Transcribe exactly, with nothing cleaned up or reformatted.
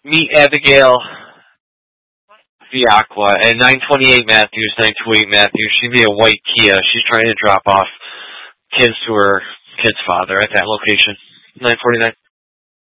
meet Abigail Fiacqua at nine twenty-eight Matthews, nine twenty-eight Matthews. She'd be a white Kia. She's trying to drop off kids to her kid's father at that location. nine forty-nine.